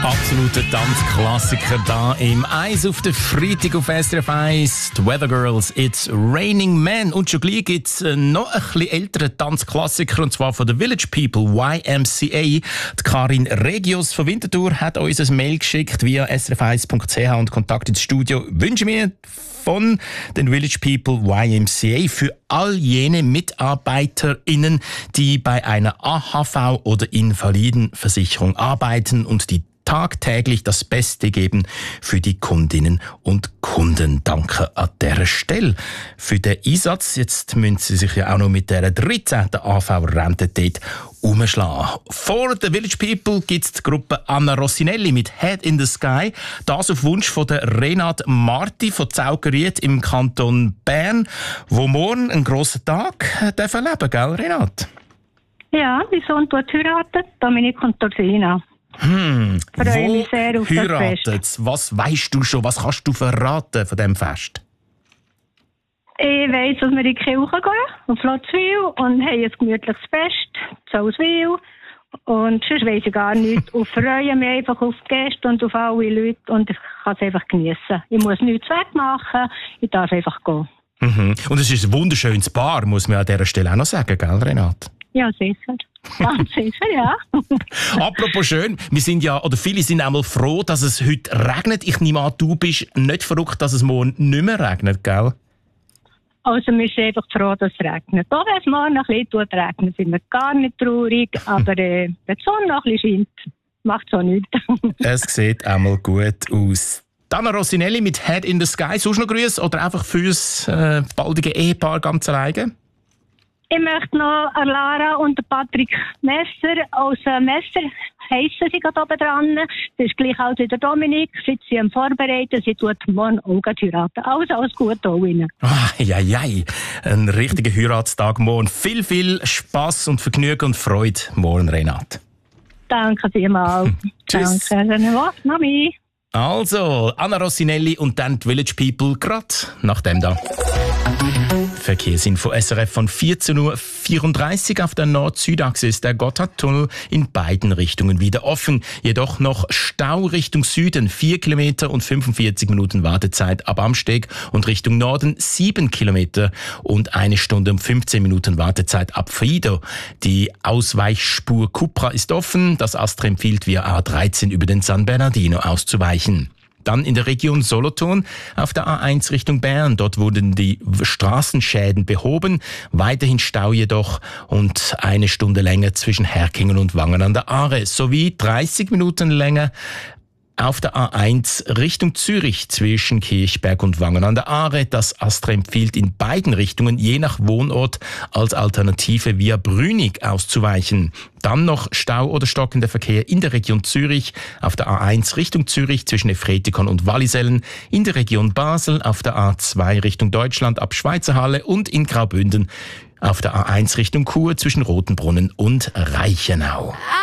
Absoluter Tanzklassiker da im Eis auf der Freitag auf SRF 1. Die Weather Girls, It's Raining Men. Und schon gleich gibt es noch ein bisschen älteren Tanzklassiker, und zwar von den Village People, YMCA. Die Karin Regius von Winterthur hat uns ein Mail geschickt via srf1.ch und Kontakt ins Studio. Wünsche mir von den Village People YMCA für all jene MitarbeiterInnen, die bei einer AHV- oder Invalidenversicherung arbeiten und die tagtäglich das Beste geben für die Kundinnen und Kunden. Danke an dieser Stelle für den Einsatz. Jetzt müssen Sie sich ja auch noch mit der 13. AV-Rente dort umschlagen. Vor den Village People gibt es die Gruppe Anna Rossinelli mit Head in the Sky. Das auf Wunsch von der Renate Marti von Zaugeriet im Kanton Bern, wo morgen einen grossen Tag erleben darf, gell, Renate? Ja, mein Sohn tut heiraten, Dominik und Dorsina. Freue mich sehr auf das Fest. Was weisst du schon? Was kannst du verraten von diesem Fest? Ich weiss, dass wir in die Kirche gehen, auf Lotzwil, und haben ein gemütliches Fest, Zauswil. Und sonst weiss ich gar nichts. Und freue mich einfach auf die Gäste und auf alle Leute, und ich kann es einfach geniessen. Ich muss nichts wegmachen, ich darf einfach gehen. Und es ist ein wunderschönes Paar, muss man an dieser Stelle auch noch sagen, gell, Renate? Ja, sicher. Ganz sicher, ja. Apropos schön, wir sind ja, oder viele sind einmal froh, dass es heute regnet. Ich nehme an, du bist nicht verrückt, dass es morgen nicht mehr regnet, gell? Also wir sind einfach froh, dass es regnet. Auch wenn es morgen ein bisschen regnet, sind wir gar nicht traurig. Aber wenn die Sonne noch ein bisschen scheint, macht es auch nichts. Es sieht einmal gut aus. Anna Rossinelli mit Head in the Sky. Sonst noch Grüße oder einfach fürs baldige Ehepaar ganz alleine? Ich möchte noch Lara und Patrick Messer aus Messer heissen sie gerade oben dran. Das ist gleich als wie der Dominik. Sie sind am Vorbereiten. Sie tut morgen auch heiraten. Also alles Gute auch Ihnen. Ein richtiger Heiratstag morgen. Viel Spass und Vergnügen und Freude morgen, Renate. Danke vielmals. Tschüss. Danke. Mami. Also, Anna Rossinelli und dann die Village People gerade nach dem da. Verkehrsinfo SRF von 14.34 Uhr. Auf der Nord-Süd-Achse ist der Gotthardtunnel in beiden Richtungen wieder offen. Jedoch noch Stau Richtung Süden, 4 Kilometer und 45 Minuten Wartezeit ab Amsteg, und Richtung Norden 7 Kilometer und 1 Stunde und 15 Minuten Wartezeit ab Friedau. Die Ausweichspur Cupra ist offen. Das ASTRA empfiehlt via A13 über den San Bernardino auszuweichen. Dann in der Region Solothurn auf der A1 Richtung Bern. Dort wurden die Straßenschäden behoben. Weiterhin Stau jedoch und 1 Stunde länger zwischen Herkingen und Wangen an der Aare. Sowie 30 Minuten länger auf der A1 Richtung Zürich zwischen Kirchberg und Wangen an der Aare. Das ASTRA empfiehlt in beiden Richtungen je nach Wohnort als Alternative via Brünig auszuweichen. Dann noch Stau oder stockender Verkehr in der Region Zürich auf der A1 Richtung Zürich zwischen Efretikon und Wallisellen, in der Region Basel auf der A2 Richtung Deutschland ab Schweizerhalle und in Graubünden auf der A1 Richtung Chur zwischen Rotenbrunnen und Reichenau.